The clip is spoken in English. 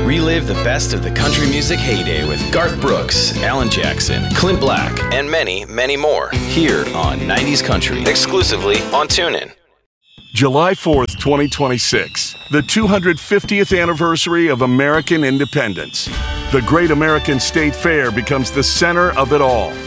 Relive the best of the country music heyday with Garth Brooks, Alan Jackson, Clint Black, and many, many more here on 90s Country, exclusively on TuneIn. July 4th, 2026, the 250th anniversary of American independence. The Great American State Fair becomes the center of it all.